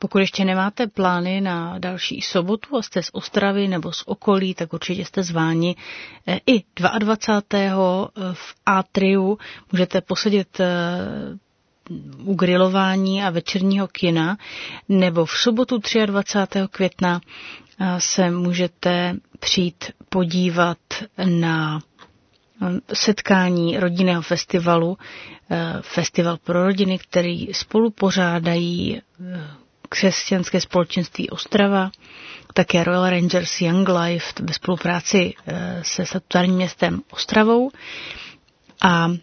Pokud ještě nemáte plány na další sobotu a jste z Ostravy nebo z okolí, tak určitě jste zváni i 22. v Atriu. Můžete posedět u grilování a večerního kina, nebo v sobotu 23. května se můžete přijít podívat na setkání rodinného festivalu, Festival pro rodiny, který spolu pořádají Křesťanské společenství Ostrava, také Royal Rangers Young Life ve spolupráci se statutárním městem Ostravou, a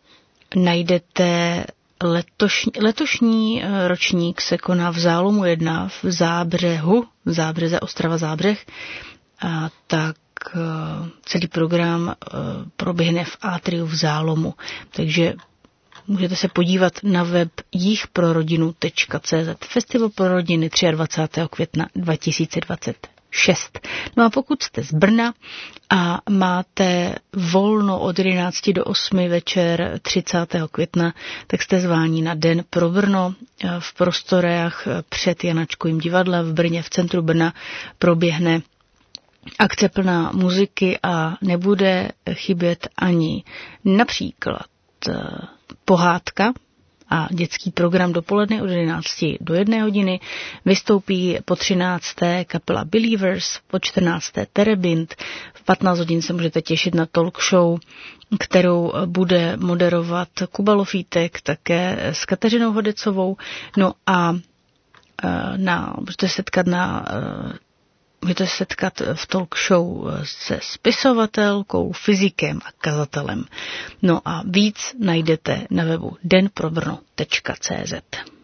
letošní ročník se koná v Zálomu 1 v Zábřeze, Ostrava Zábřeh, a tak celý program proběhne v Atriu v Zálomu. Takže můžete se podívat na web jichprorodinu.cz. Festival pro rodiny 23. května 2026. No a pokud jste z Brna a máte volno od 11 do 8 večer 30. května, tak jste zváni na Den pro Brno v prostorách před Janačkovým divadlem v Brně, v centru Brna proběhne akce plná muziky a nebude chybět ani například pohádka a dětský program dopoledne od 11 do 1 hodiny. Vystoupí po 13. kapela Believers, po 14. Terebind. V 15 hodin se můžete těšit na talk show, kterou bude moderovat Kuba Lofítek, také s Kateřinou Hodecovou. No a můžete se setkat v talk show se spisovatelkou, fyzikem a kazatelem. No a víc najdete na webu denprobrno.cz.